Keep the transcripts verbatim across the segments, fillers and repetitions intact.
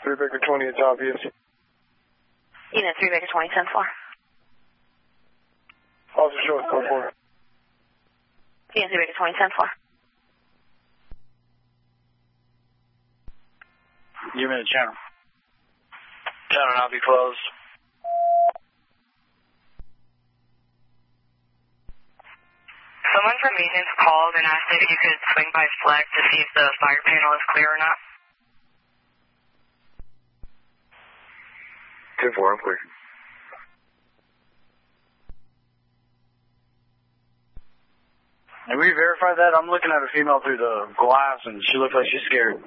three Baker twenty, it's obvious. Unit three Baker twenty, ten four. Officer, show us code four. Unit three Baker twenty, ten four. Give me the channel. Channel now be closed. Someone from maintenance called and asked if you could swing by Flex to see if the fire panel is clear or not. ten four, I'm clear. Have we verified that? I'm looking at a female through the glass and she looks like she's scared.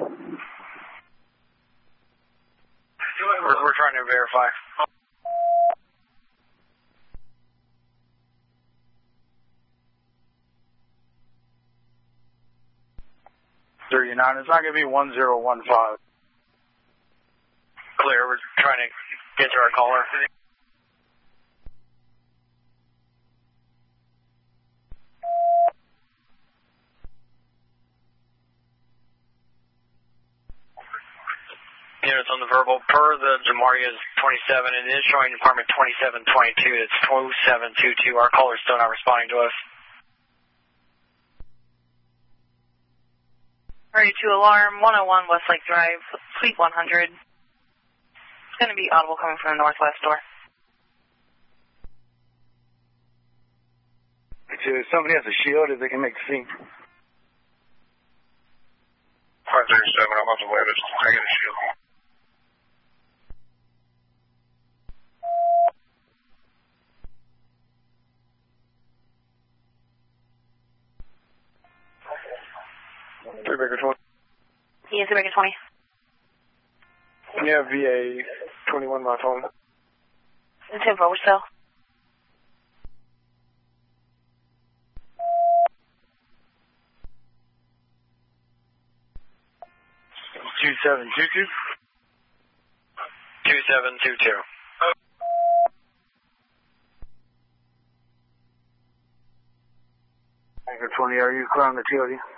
We're, we're trying to verify. thirty-nine, it's not going to be one zero one five. Clear, we're trying to get to our caller. Units on the verbal, per the Jamaria's twenty-seven, and it is showing Department twenty-seven twenty-two, it's two seven two two, our caller's still not responding to us. Ready to alarm, one oh one Westlake Drive, Suite one hundred. It's going to be audible coming from the northwest door. So if somebody has a shield, if they can make a scene. five thirty-seven, I'm on the way, I get a shield. three Baker twenty. Yeah, three Baker twenty. Yeah, V A twenty-one, my phone. ten four, we're still. two seven two two? two seven two two. Baker twenty, are you clear on the T O D?